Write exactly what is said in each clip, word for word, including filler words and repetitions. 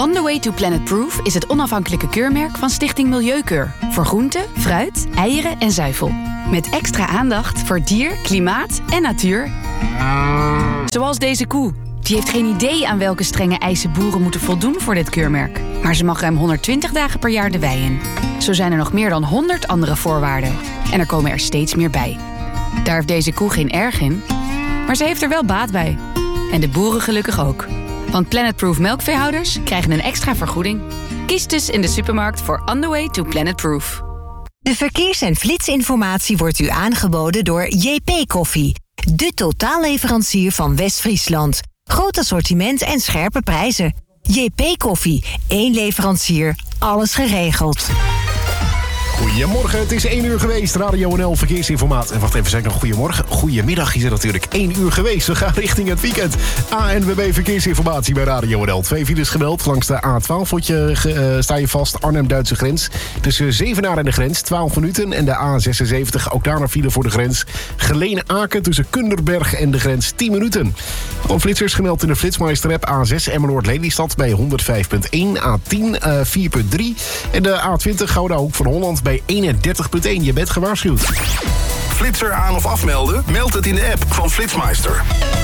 On the Way to Planet Proof is het onafhankelijke keurmerk van Stichting Milieukeur. Voor groente, fruit, eieren en zuivel. Met extra aandacht voor dier, klimaat en natuur. Zoals deze koe. Die heeft geen idee aan welke strenge eisen boeren moeten voldoen voor dit keurmerk. Maar ze mag ruim honderdtwintig dagen per jaar de wei in. Zo zijn er nog meer dan honderd andere voorwaarden. En er komen er steeds meer bij. Daar heeft deze koe geen erg in. Maar ze heeft er wel baat bij. En de boeren gelukkig ook. Want Planet Proof melkveehouders krijgen een extra vergoeding. Kies dus in de supermarkt voor On the Way to Planet Proof. De verkeers- en flitsinformatie wordt u aangeboden door J P Koffie. De totaalleverancier van West-Friesland. Groot assortiment en scherpe prijzen. J P Koffie, één leverancier, alles geregeld. Goedemorgen, het is één uur geweest. Radio N L Verkeersinformatie. En wacht even, zeg ik nog goedemorgen? Goedemiddag is het natuurlijk één uur geweest. We gaan richting het weekend. A N W B Verkeersinformatie bij Radio N L. Twee files gemeld. Langs de A twaalf word je, uh, sta je vast. Arnhem-Duitse grens. Tussen Zevenaar en de grens, twaalf minuten. En de A zesenzeventig, ook daar naar file voor de grens. Geleen-Aken tussen Kunderberg en de grens, tien minuten. Al flitsers gemeld in de Flitsmeister-app. A zes Emmeloord-Lelystad bij honderdvijf komma één. A tien uh, vier komma drie. En de A twintig Gouda Hoek van Holland bij eenendertig komma één. Je bent gewaarschuwd. Flitser aan of afmelden? Meld het in de app van Flitsmeister.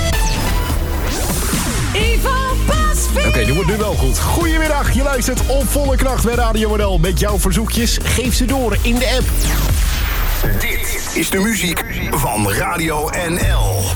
Oké, okay, die wordt nu wel goed. Goedemiddag, je luistert op volle kracht bij Radio N L. Met jouw verzoekjes, geef ze door in de app. Dit is de muziek van Radio N L.